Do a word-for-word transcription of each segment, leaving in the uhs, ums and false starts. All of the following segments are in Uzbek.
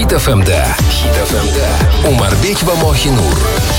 Hit F M'da Hit F M'da Umarbek va Mohinur.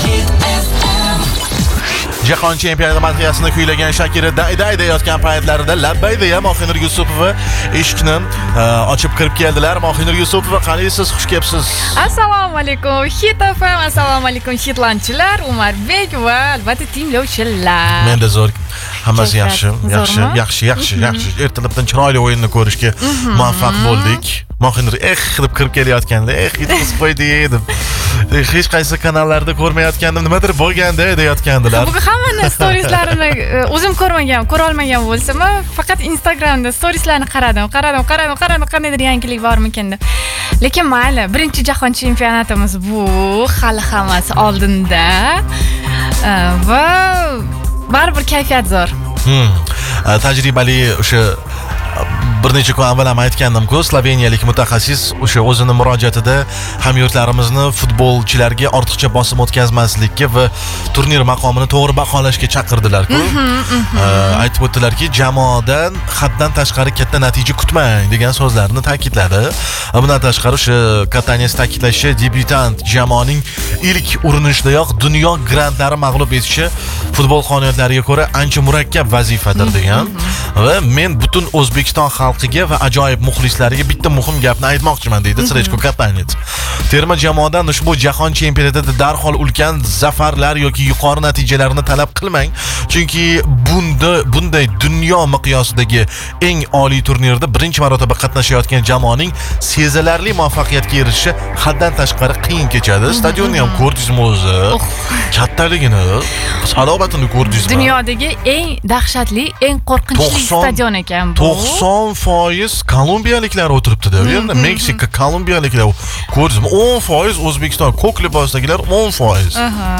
Jahon chempionati madhiyasini kuylagan Shakira day-day deyotgan paytlarida labbay deya Mohinur Yusupova eshikni ochib kirib keldilar. Mohinur Yusupova, qalaysiz? Xush kelibsiz. Assalomu alaykum Hit F M, assalomu alaykum hitlanchilar, Umarbek va albatta tinglovchilar. Menda zo'r. Hammasi yaxshi, yaxshi, yaxshi, yaxshi, yaxshi. Ertalabdan chiroyli o'yinni ko'rishga muvaffaq bo'ldik. Mohinur eh deb kirib kelayotganda, eh yetib qo'ydi deb. Hech qaysi kanallarda ko'rmayotgandim, nimadir bo'lganda deyotgandilar. Bugun hammani storieslarini o'zim ko'rmagan, ko'ra olmagan bo'lsam, faqat Instagramda storieslarni qaradim, qaradim, qaradim, qaradim, qandaydir yangilik bormikan deb. Lekin mayli, birinchi jahon chempionatimiz bu, hali hammasi oldinda. Va baribir kayfiyat zo'r. Hmm. Tajribali o'sha bir necha kun avval ham aytgandim-ku, sloveniyalik mutaxassis o'sha o'zini murojaatida hamyurtlarimizni futbolchilarga ortiqcha bosim o'tkazmaslikka va turnir maqomini to'g'ri baholashga chaqirdilar-ku. Aytib o'tdilarki, jamoadan haddan tashqari katta natija kutmang degan so'zlarni ta'kidladi. Bundan tashqari o'sha Kataniya ta'kidlashicha, debyutant jamoaning ilk urinishdayoq dunyo grandlari mag'lub etishi futbol qonuniyatlariga ko'ra ancha murakkab vazifadir degan. Va men butun O'zbekiston xalqiga va ajoyib muxlislariga bitta muhim gapni aytmoqchiman deydi Srechko Katanets. Terma jamoadan ushbu jahon chempionatida darhol ulkan zafarlar yoki yuqori natijalarni talab qilmang, chunki bunda bunday dunyo miqyosidagi eng oliy turnirda birinchi marotaba qatnashayotgan jamoaning sezilarli muvaffaqiyatga erishishi haddan tashqari qiyin kechadi. Stadionni ham ko'rdingizmi o'zi? Kattaligini, salobatini ko'rdingizmi? Dunyodagi eng dahshatli, eng qo'rqinchli stadion ekan bu. to'qson foiz kolumbiyaliklar o'tiribdi-da. Bu yerda Meksika, kolumbiyaliklar ko'rdingizmi? o'n foiz O'zbekiston, ko'k libosdagilar o'n foiz.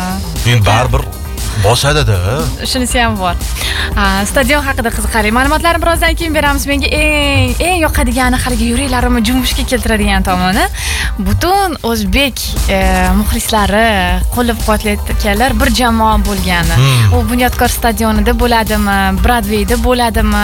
Men baribir bosadi-da. Shunisi ham bor. Stadion haqida qiziqarli ma'lumotlarni birozdan keyin beramiz. Menga eng eng yoqadigani haligi yuraklarimni jumbushga keltiradigan tomoni butun o'zbek muxlislari qo'llab-quvvatlayotganlar bir jamoa bo'lgani. U Bunyodkor stadionida bo'ladimi, Broadwayda bo'ladimi,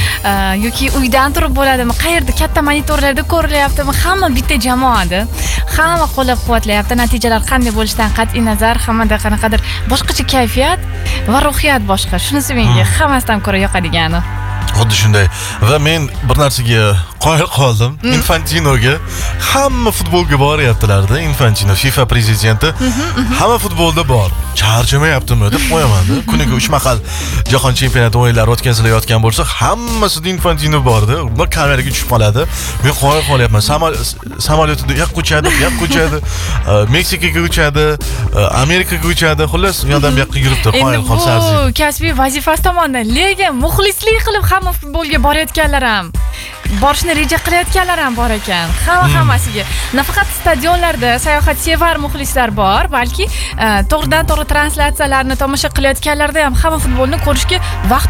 yoki uydan turib bo'ladimi, qayerda katta monitorlarda ko'rilyaptimi, hamma bitta jamoada. Hamma qo'llab-quvvatlayapti. Natijalar qanday bo'lishidan qat'iy nazar, hammada qanaqadir boshqacha kayfiyat va ruhiyat boshqa. Shunisi menga hammasidan ko'ra yoqadigani. Xuddi shunday. Va men bir narsaga qoyil qoldim. Infantinoga hamma futbolga boryaptilar-da. Infantino, FIFA prezidenti. Hamma futbolda bor. Charchamayaptimi deb qo'yaman-da. Kuniga uch mahal jahon chempionati o'yinlari o'tkazilayotgan bo'lsa, hammasida Infantino bor-da. Ular kameraga tushib qoladi. Men qoyil qolyapman. Samolyotida yoqqa uchadi, yoqqa uchadi, Meksikaga uchadi, Amerikaga uchadi. Xullas, u yoqdan bu yoqqa yuribdi, qoyil qolsa arziydi. Bu kasbiy vazifasi tomonidan, lekin muxlislik qilib hamma futbolga borayotganlar ham, borishni reja qilayotganlar ham bor ekan. Hamma hammasiga. Nafaqat stadionlarda sayohat sevar muxlislar bor, balki to'g'ridan to'g'ri translyatsiyalarni tomosha qilayotganlarda ham hamma futbolni ko'rishga vaqt